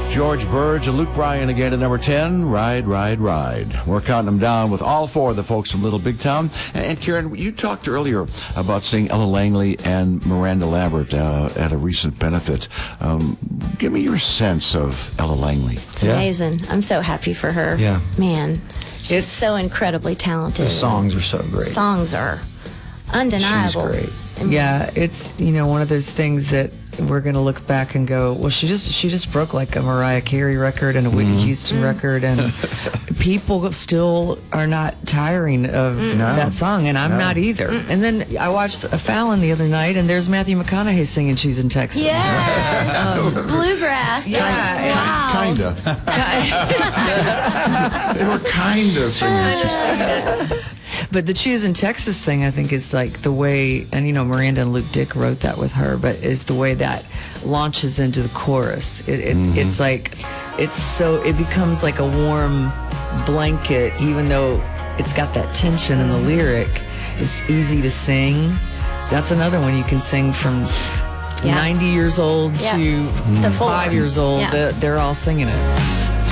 George Burge and Luke Bryan again at number 10, Ride, Ride, Ride. We're counting them down with all four of the folks from Little Big Town. And Karen, you talked earlier about seeing Ella Langley and Miranda Lambert at a recent benefit. Give me your sense of Ella Langley. It's amazing. I'm so happy for her. Yeah. Man, she's so incredibly talented. The songs are so great. Songs are undeniable. She's great. Yeah, it's one of those things that we're going to look back and go, well, she just broke like a Mariah Carey record and a Whitney Houston record, and people still are not tiring of that song, and I'm not either. And then I watched Fallon the other night, and there's Matthew McConaughey singing "She's in Texas." Yes, bluegrass. Yeah, Wow. Kinda. They were kinda singing. But the "She's in Texas" thing, I think, is like the way, and Miranda and Luke Dick wrote that with her, but is the way that launches into the chorus. It's like, it becomes like a warm blanket, even though it's got that tension in the lyric. It's easy to sing. That's another one you can sing from 90 years old to 5 years old. Yeah. They're all singing it.